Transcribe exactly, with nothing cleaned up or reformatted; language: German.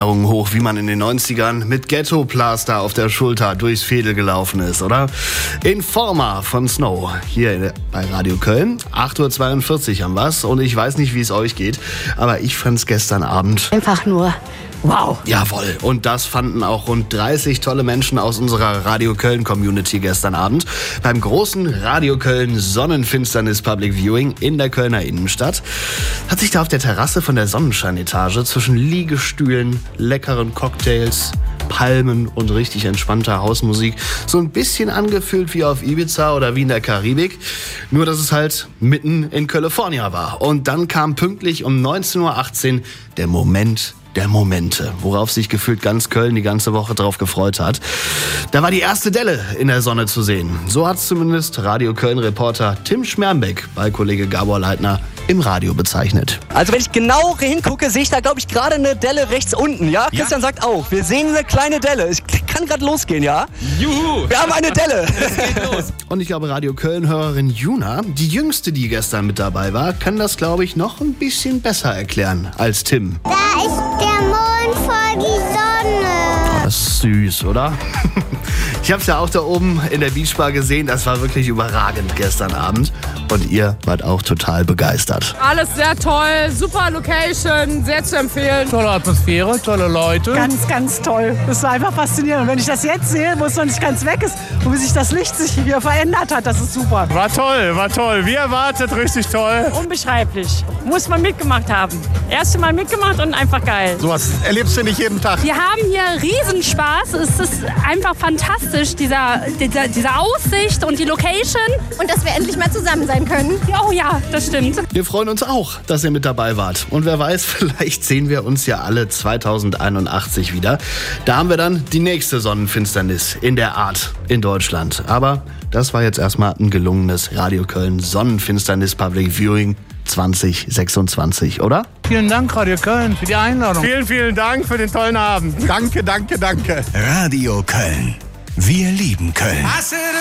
Erinnerungen hoch, wie man in den neunzigern mit Ghetto-Plaster auf der Schulter durchs Veedel gelaufen ist, oder? Informer von Snow, hier bei Radio Köln. acht Uhr zweiundvierzig haben wir's und ich weiß nicht, wie es euch geht, aber ich fand's gestern Abend einfach nur wow. Jawohl. Und das fanden auch rund dreißig tolle Menschen aus unserer Radio Köln Community gestern Abend beim großen Radio Köln Sonnenfinsternis Public Viewing in der Kölner Innenstadt. Hat sich da auf der Terrasse von der Sonnenscheinetage zwischen Liegestühlen, leckeren Cocktails, Palmen und richtig entspannter Hausmusik so ein bisschen angefühlt wie auf Ibiza oder wie in der Karibik. Nur, dass es halt mitten in California war. Und dann kam pünktlich um neunzehn Uhr achtzehn der Moment der Momente, worauf sich gefühlt ganz Köln die ganze Woche drauf gefreut hat. Da war die erste Delle in der Sonne zu sehen. So hat zumindest Radio Köln-Reporter Tim Schmermbeck bei Kollege Gabor Leitner im Radio bezeichnet. Also wenn ich genau hingucke, sehe ich da, glaube ich, gerade eine Delle rechts unten, ja? ja? Christian sagt auch, wir sehen eine kleine Delle. Es kann gerade losgehen, ja? Juhu! Wir haben eine Delle! Es geht los. Und ich glaube, Radio Köln-Hörerin Juna, die jüngste, die gestern mit dabei war, kann das, glaube ich, noch ein bisschen besser erklären als Tim. Da ist der Mond vor die Sonne. Das ist süß, oder? Ich habe es ja auch da oben in der Beachbar gesehen. Das war wirklich überragend gestern Abend. Und ihr wart auch total begeistert. Alles sehr toll, super Location, sehr zu empfehlen. Tolle Atmosphäre, tolle Leute. Ganz, ganz toll. Das war einfach faszinierend. Und wenn ich das jetzt sehe, wo es noch nicht ganz weg ist und wie sich das Licht sich hier verändert hat, das ist super. War toll, war toll. Wie erwartet, richtig toll. Unbeschreiblich. Muss man mitgemacht haben. Erste Mal mitgemacht und einfach geil. Sowas erlebst du nicht jeden Tag. Wir haben hier Riesenspaß. Es ist einfach fantastisch, dieser, dieser, diese Aussicht und die Location. Und dass wir endlich mal zusammen sein können. Oh ja, das stimmt. Wir freuen uns auch, dass ihr mit dabei wart. Und wer weiß, vielleicht sehen wir uns ja alle zweitausendeinundachtzig wieder. Da haben wir dann die nächste Sonnenfinsternis in der Art in Deutschland. Aber das war jetzt erstmal ein gelungenes Radio Köln Sonnenfinsternis Public Viewing zwanzig sechsundzwanzig, oder? Vielen Dank, Radio Köln, für die Einladung. Vielen, vielen Dank für den tollen Abend. Danke, danke, danke. Radio Köln. Wir lieben Köln.